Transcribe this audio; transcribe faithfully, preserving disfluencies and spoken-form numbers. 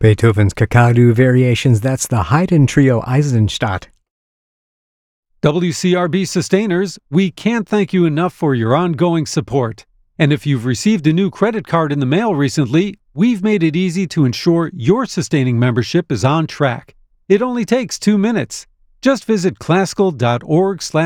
Beethoven's Kakadu Variations, that's the Haydn Trio Eisenstadt. W C R B Sustainers, we can't thank you enough for your ongoing support. And if you've received a new credit card in the mail recently, we've made it easy to ensure your sustaining membership is on track. It only takes two minutes. Just visit classical dot org slash